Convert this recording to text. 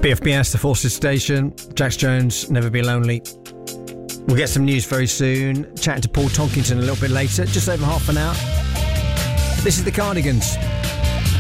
BFBS, the Forces Station. Jax Jones, Never Be Lonely. We'll get some news very soon. Chatting to Paul Tonkington a little bit later, just over half an hour. This is the Cardigans.